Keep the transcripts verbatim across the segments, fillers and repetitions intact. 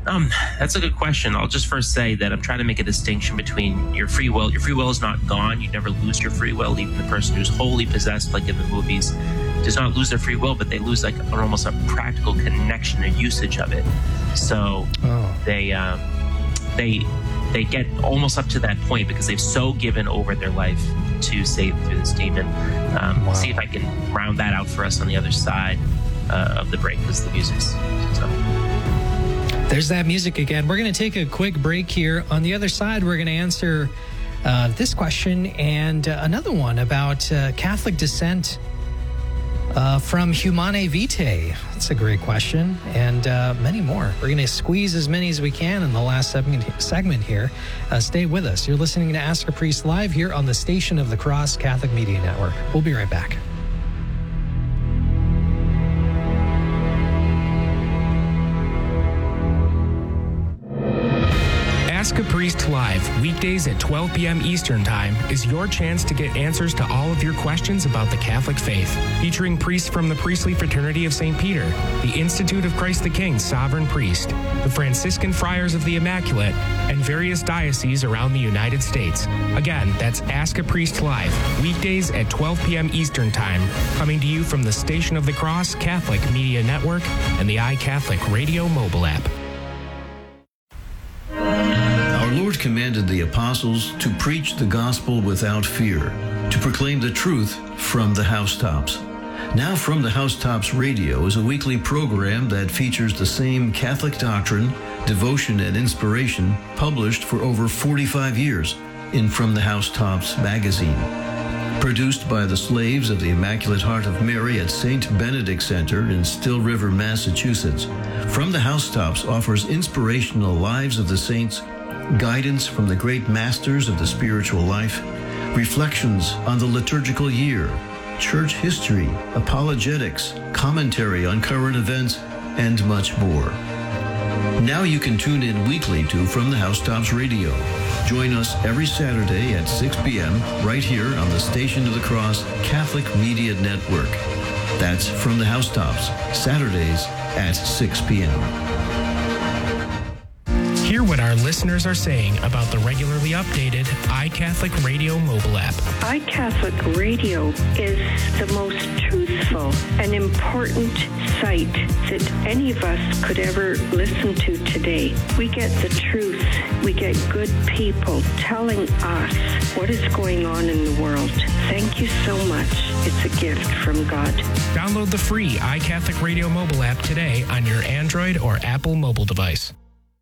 Um, that's a good question. I'll just first say that I'm trying to make a distinction between your free will. Your free will is not gone. You never lose your free will. Even the person who's wholly possessed, like in the movies, does not lose their free will, but they lose like an, almost a practical connection or usage of it. So oh. they um, they they get almost up to that point because they've so given over their life to save through this demon. Um, wow. See if I can round that out for us on the other side uh, of the break because the music's so. There's that music again. We're going to take a quick break here. On the other side, we're going to answer uh, this question and uh, another one about uh, Catholic descent uh, from Humanae Vitae. That's a great question. And uh, many more. We're going to squeeze as many as we can in the last segment, segment here. Uh, stay with us. You're listening to Ask a Priest live here on the Station of the Cross Catholic Media Network. We'll be right back. Ask a Priest Live, weekdays at twelve p.m. Eastern Time, is your chance to get answers to all of your questions about the Catholic faith. Featuring priests from the Priestly Fraternity of Saint Peter, the Institute of Christ the King Sovereign Priest, the Franciscan Friars of the Immaculate, and various dioceses around the United States. Again, that's Ask a Priest Live, weekdays at twelve p.m. Eastern Time, coming to you from the Station of the Cross Catholic Media Network and the iCatholic Radio mobile app. Our Lord commanded the apostles to preach the gospel without fear, to proclaim the truth from the housetops. Now From the Housetops Radio is a weekly program that features the same Catholic doctrine, devotion, and inspiration published for over forty-five years in From the Housetops magazine. Produced by the slaves of the Immaculate Heart of Mary at Saint Benedict Center in Still River, Massachusetts, From the Housetops offers inspirational lives of the saints, guidance from the great masters of the spiritual life, reflections on the liturgical year, church history, apologetics, commentary on current events, and much more. Now you can tune in weekly to From the Housetops Radio. Join us every Saturday at six p.m. right here on the Station of the Cross Catholic Media Network. That's From the Housetops, Saturdays at six p.m. Hear what our listeners are saying about the regularly updated iCatholic Radio mobile app. iCatholic Radio is the most truthful and important site that any of us could ever listen to today. We get the truth. We get good people telling us what is going on in the world. Thank you so much. It's a gift from God. Download the free iCatholic Radio mobile app today on your Android or Apple mobile device.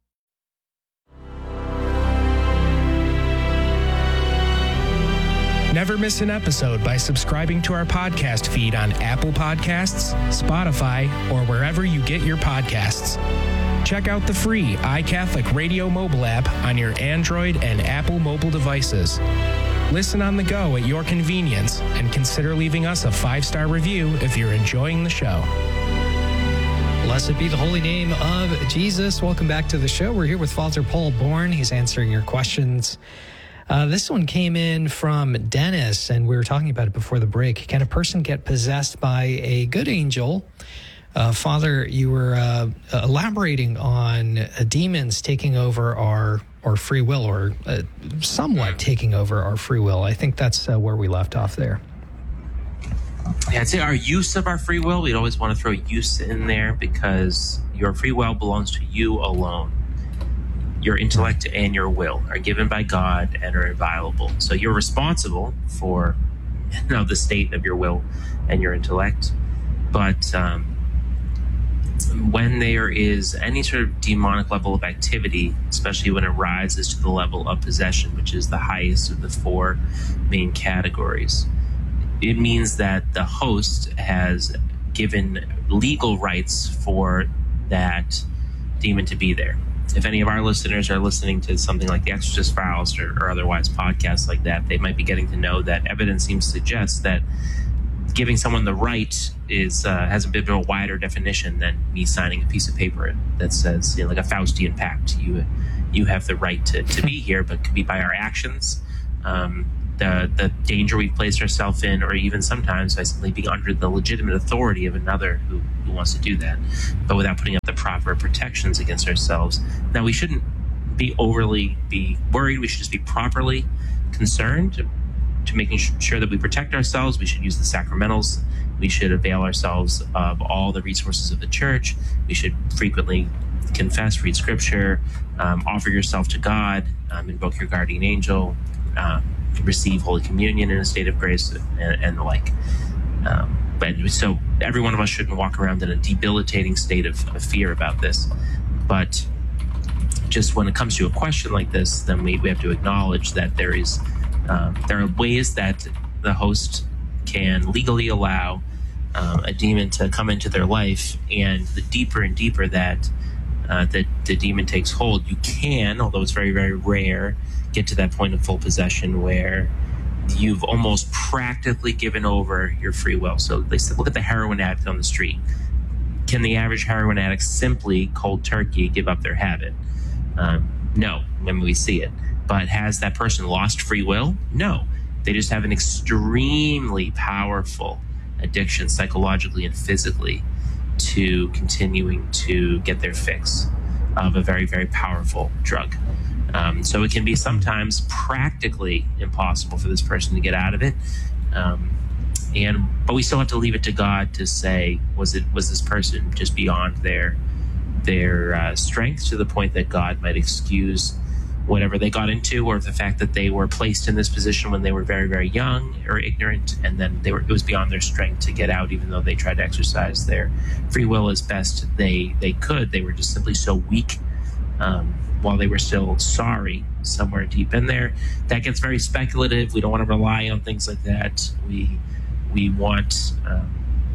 Never miss an episode by subscribing to our podcast feed on Apple Podcasts, Spotify, or wherever you get your podcasts. Check out the free iCatholic Radio mobile app on your Android and Apple mobile devices. Listen on the go at your convenience and consider leaving us a five-star review if you're enjoying the show. Blessed be the holy name of Jesus. Welcome back to the show. We're here with Father Paul Bourne. He's answering your questions. Uh, this one came in from Dennis, and we were talking about it before the break. Can a person get possessed by a good angel? Uh, Father, you were uh, elaborating on uh, demons taking over our, our free will, or uh, somewhat taking over our free will. I think that's uh, where we left off there. Yeah, I'd say our use of our free will, we'd always want to throw use in there because your free will belongs to you alone. Your intellect and your will are given by God and are inviolable. So you're responsible for, you know, the state of your will and your intellect. But um, when there is any sort of demonic level of activity, especially when it rises to the level of possession, which is the highest of the four main categories, it means that the host has given legal rights for that demon to be there. If any of our listeners are listening to something like The Exorcist Files or, or otherwise podcasts like that, they might be getting to know that evidence seems to suggest that giving someone the right is uh, has a bit of a wider definition than me signing a piece of paper that says, you know, like a Faustian pact. You you have the right to, to be here, but it could be by our actions, um, the the danger we've placed ourselves in, or even sometimes by simply being under the legitimate authority of another who, who wants to do that, but without putting up the proper protections against ourselves. Now, we shouldn't be overly be worried. We should just be properly concerned to, to making sure that we protect ourselves. We should use the sacramentals. We should avail ourselves of all the resources of the church. We should frequently confess, read scripture, um, offer yourself to God, um, invoke your guardian angel, um, receive Holy Communion in a state of grace, and, and the like. Um, but so every one of us shouldn't walk around in a debilitating state of, of fear about this. But just when it comes to a question like this, then we, we have to acknowledge that there is um, there are ways that the host can legally allow um, a demon to come into their life, and the deeper and deeper that uh, that the demon takes hold, you can, although it's very, very rare, get to that point of full possession where you've almost practically given over your free will. So they said, look at the heroin addict on the street. Can the average heroin addict simply cold turkey give up their habit? Um, no, when we see it. But has that person lost free will? No. They just have an extremely powerful addiction psychologically and physically to continuing to get their fix of a very, very powerful drug. Um, so it can be sometimes practically impossible for this person to get out of it. Um, and but we still have to leave it to God to say, was it was this person just beyond their their uh, strength to the point that God might excuse whatever they got into, or the fact that they were placed in this position when they were very, very young or ignorant, and then they were it was beyond their strength to get out, even though they tried to exercise their free will as best they they could. They were just simply so weak um, while they were still sorry somewhere deep in there. That gets very speculative. We don't want to rely on things like that. We we want um,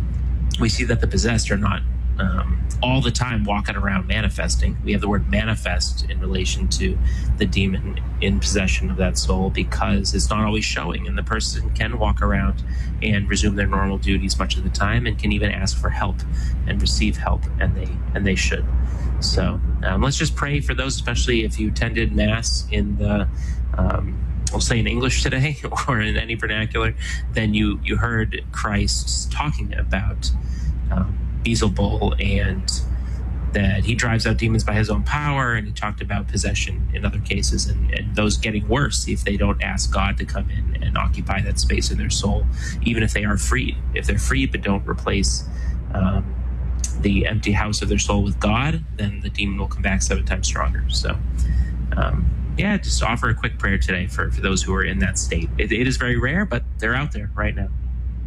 we see that the possessed are not Um, all the time walking around manifesting. We have the word manifest in relation to the demon in possession of that soul, because it's not always showing, and the person can walk around and resume their normal duties much of the time, and can even ask for help and receive help, and they and they should. So um, let's just pray for those, especially if you attended Mass in the um, we'll say in English today or in any vernacular, then you you heard Christ talking about um, Beelzebul, and that he drives out demons by his own power, and he talked about possession in other cases, and, and those getting worse if they don't ask God to come in and occupy that space in their soul, even if they are freed. If they're freed but don't replace um, the empty house of their soul with God, then the demon will come back seven times stronger. So um, yeah, just offer a quick prayer today for, for those who are in that state. It, it is very rare, but they're out there right now.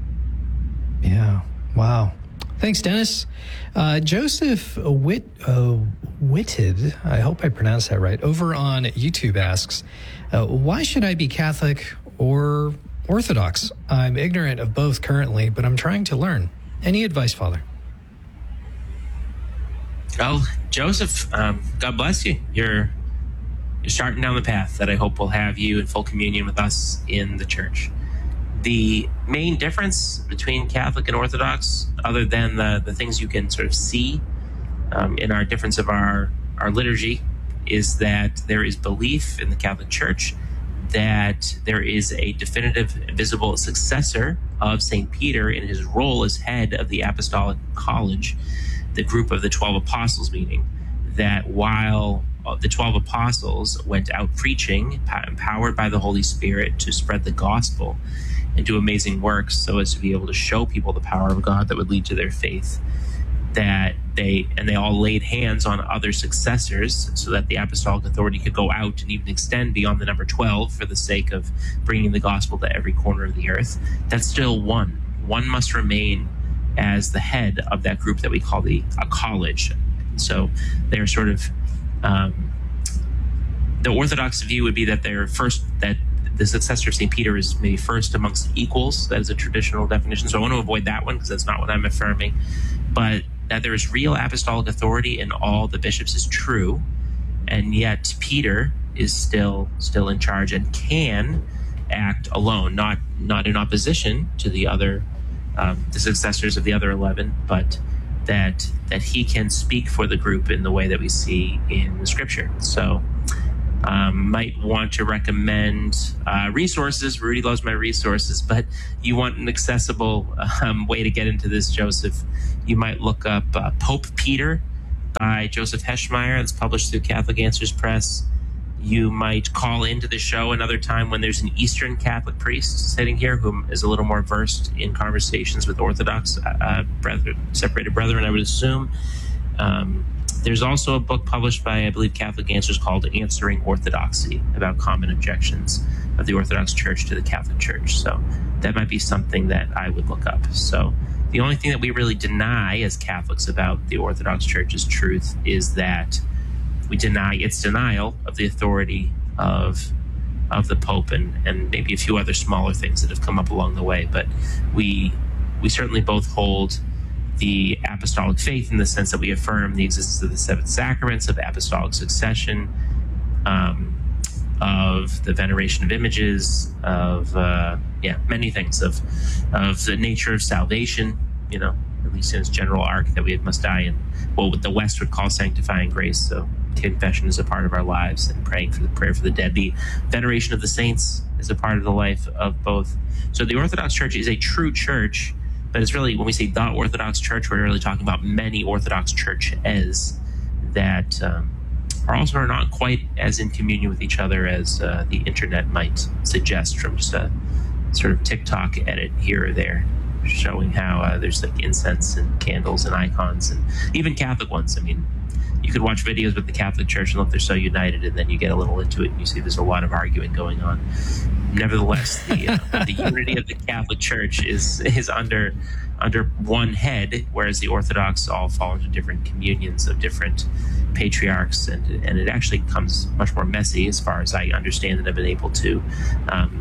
Yeah. Wow. Thanks, Dennis. Uh, Joseph Whit, uh, Whitted, I hope I pronounced that right, over on YouTube asks, uh, why should I be Catholic or Orthodox? I'm ignorant of both currently, but I'm trying to learn. Any advice, Father? Well, Joseph, um, God bless you. You're you're starting down the path that I hope will have you in full communion with us in the church. The main difference between Catholic and Orthodox, other than the, the things you can sort of see um, in our difference of our, our liturgy, is that there is belief in the Catholic Church that there is a definitive, visible successor of Saint Peter in his role as head of the Apostolic College, the group of the twelve apostles, meaning that while the twelve apostles went out preaching, empowered by the Holy Spirit to spread the gospel and do amazing works so as to be able to show people the power of God that would lead to their faith, that they and they all laid hands on other successors so that the apostolic authority could go out and even extend beyond the number twelve for the sake of bringing the gospel to every corner of the earth. That's still one. One must remain as the head of that group that we call the a college. So they're sort of um, the Orthodox view would be that they're first that the successor of Saint Peter is maybe first amongst equals. That is a traditional definition. So I want to avoid that one because that's not what I'm affirming. But that there is real apostolic authority in all the bishops is true. And yet Peter is still still in charge and can act alone, not not in opposition to the other um, the successors of the other eleven, but that that he can speak for the group in the way that we see in the scripture. So Um, might want to recommend uh, resources. Rudy loves my resources, but you want an accessible um, way to get into this, Joseph. You might look up uh, Pope Peter, by Joseph Heschmeyer. It's published through Catholic Answers Press. You might call into the show another time when there's an Eastern Catholic priest sitting here who is a little more versed in conversations with Orthodox uh, brethren, separated brethren, I would assume. Um, there's also a book published by, I believe, Catholic Answers called Answering Orthodoxy, about common objections of the Orthodox Church to the Catholic Church. So that might be something that I would look up. So the only thing that we really deny as Catholics about the Orthodox Church's truth is that we deny its denial of the authority of of the Pope and, and maybe a few other smaller things that have come up along the way. But we we certainly both hold the apostolic faith in the sense that we affirm the existence of the seven sacraments, of apostolic succession, um, of the veneration of images, of uh, yeah, many things, of of the nature of salvation, you know, at least in its general arc, that we must die in what the West would call sanctifying grace. So confession is a part of our lives, and praying for the prayer for the dead. The veneration of the saints is a part of the life of both. So the Orthodox Church is a true church, but it's really, when we say the Orthodox Church, we're really talking about many Orthodox churches that um, are also not quite as in communion with each other as uh, the internet might suggest from just a sort of TikTok edit here or there, showing how uh, there's like incense and candles and icons, and even Catholic ones. I mean, you could watch videos with the Catholic Church and look, they're so united, and then you get a little into it and you see there's a lot of arguing going on. Nevertheless, the, uh, the unity of the Catholic Church is is under under one head, whereas the Orthodox all fall into different communions of different patriarchs, and and it actually becomes much more messy, as far as I understand and have been able to um,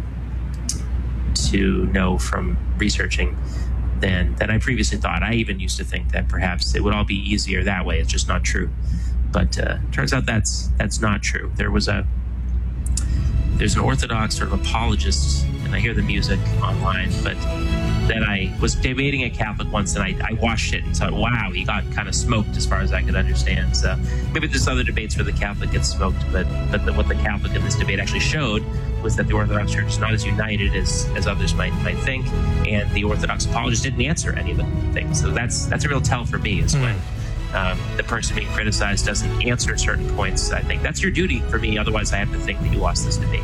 to know from researching, than than I previously thought. I even used to think that perhaps it would all be easier that way. It's just not true. But uh, turns out that's that's not true. There was a there's an Orthodox sort of apologist, and I hear the music online, but then I was debating a Catholic once, and I, I watched it and thought, wow, he got kind of smoked as far as I could understand. So maybe there's other debates where the Catholic gets smoked, but but the, what the Catholic in this debate actually showed was that the Orthodox Church is not as united as, as others might might think, and the Orthodox apologist didn't answer any of the things. So that's that's a real tell for me, is mm. when um, the person being criticized doesn't answer certain points. I think that's your duty for me. Otherwise, I have to think that you lost this debate.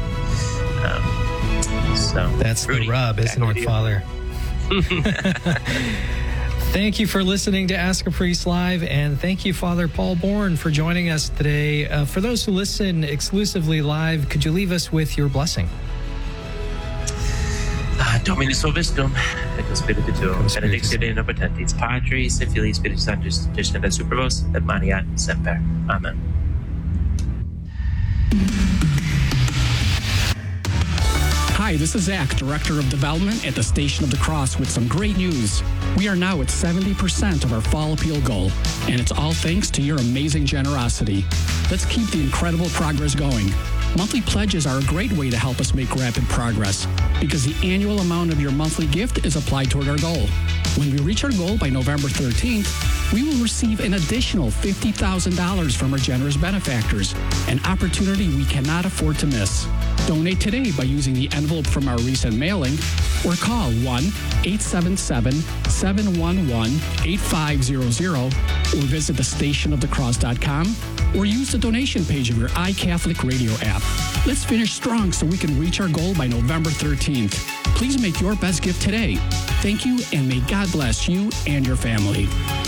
Um, so that's Rudy, the rub, isn't it, Father? Thank you for listening to Ask a Priest Live, and thank you, Father Paul Bourne, for joining us today. Uh, for those who listen exclusively live, could you leave us with your blessing? Uh, Dominus Vobiscum, et Spiritu Tuo, benedictio Dei omnipotentis, Patris et Filii Spiritus Sanctus, descendat super vos, et maniat semper. Amen. Hi, this is Zach, Director of Development at the Station of the Cross, with some great news. We are now at seventy percent of our fall appeal goal, and it's all thanks to your amazing generosity. Let's keep the incredible progress going. Monthly pledges are a great way to help us make rapid progress, because the annual amount of your monthly gift is applied toward our goal. When we reach our goal by November thirteenth, we will receive an additional fifty thousand dollars from our generous benefactors, an opportunity we cannot afford to miss. Donate today by using the envelope from our recent mailing, or call one eight seven seven, seven one one, eight five zero zero, or visit the station of the cross dot com, or use the donation page of your iCatholic radio app. Let's finish strong so we can reach our goal by November thirteenth. Please make your best gift today. Thank you, and may God bless you and your family.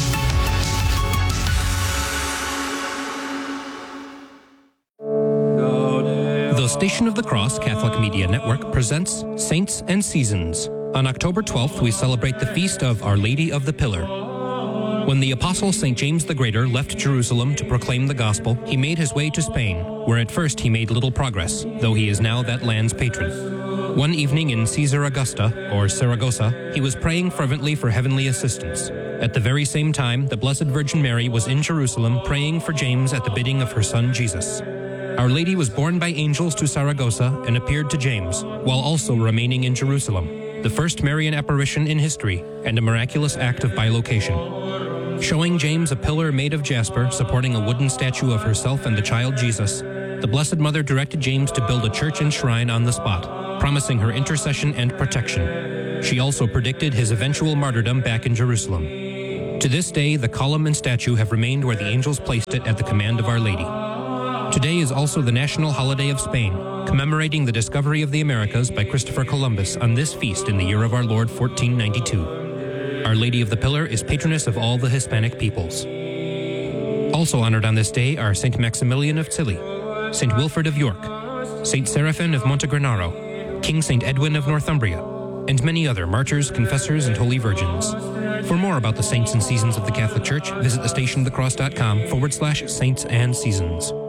The Station of the Cross Catholic Media Network presents Saints and Seasons. On October twelfth, we celebrate the feast of Our Lady of the Pillar. When the Apostle Saint James the Greater left Jerusalem to proclaim the gospel, he made his way to Spain, where at first he made little progress, though he is now that land's patron. One evening in Caesar Augusta, or Saragossa, he was praying fervently for heavenly assistance. At the very same time, the Blessed Virgin Mary was in Jerusalem praying for James at the bidding of her son Jesus. Our Lady was borne by angels to Saragossa and appeared to James, while also remaining in Jerusalem, the first Marian apparition in history, and a miraculous act of bilocation. Showing James a pillar made of jasper supporting a wooden statue of herself and the child Jesus, the Blessed Mother directed James to build a church and shrine on the spot, promising her intercession and protection. She also predicted his eventual martyrdom back in Jerusalem. To this day, the column and statue have remained where the angels placed it at the command of Our Lady. Today is also the national holiday of Spain, commemorating the discovery of the Americas by Christopher Columbus on this feast in the year of our Lord fourteen ninety-two. Our Lady of the Pillar is patroness of all the Hispanic peoples. Also honored on this day are Saint Maximilian of Chile, Saint Wilfrid of York, Saint Seraphin of Montegranaro, King Saint Edwin of Northumbria, and many other martyrs, confessors, and holy virgins. For more about the saints and seasons of the Catholic Church, visit thestationofthecross.com forward slash saints and seasons.